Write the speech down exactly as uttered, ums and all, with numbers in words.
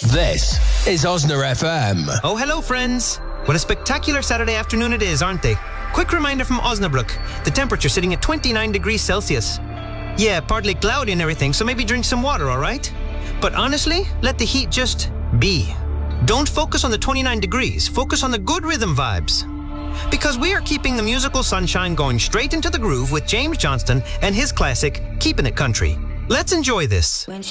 This is Osner F M. Oh, hello, friends. What a spectacular Saturday afternoon it is, aren't they? Quick reminder from Osnabrück. The temperature sitting at twenty-nine degrees Celsius. Yeah, partly cloudy and everything, so maybe drink some water, all right? But honestly, let the heat just be. Don't focus on the twenty-nine degrees. Focus on the good rhythm vibes. Because we are keeping the musical sunshine going straight into the groove with James Johnston and his classic, Keeping It Country. Let's enjoy this.